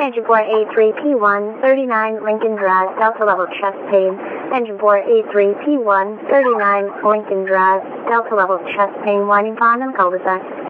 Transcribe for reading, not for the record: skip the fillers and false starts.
Engine port A3P1, 39 Lincoln Drive, Delta level chest pain. Engine port A3P1, 39 Lincoln Drive, Delta level chest pain, winding pond and cul-de-sac.